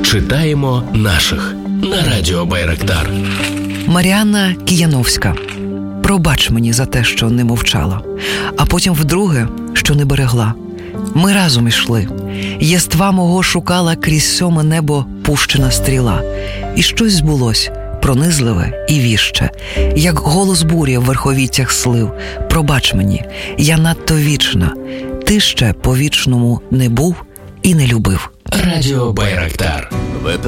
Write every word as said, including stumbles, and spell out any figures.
Читаємо наших на радіо Байрактар. Маріанна Кияновська. Пробач мені за те, що не мовчала, а потім вдруге, що не берегла. Ми разом ішли. Єства мого шукала крізь сьоме небо пущена стріла. І щось збулось, пронизливе і віще, як голос бурі в верховіттях слив. Пробач мені, я надто вічна. Ти ще по-вічному не був і не любив. Радіо Байрактар.